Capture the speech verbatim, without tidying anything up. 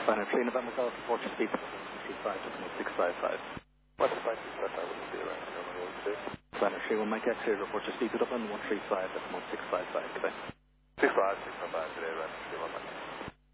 Final three November Golf, report your speed two five decimal six five five. What's the price of that? I wouldn't be around here. Final three one Mike X-ray, report your speed to Dublin one three five decimal six five five. Goodbye. six five, six five five today, right? three one Mike.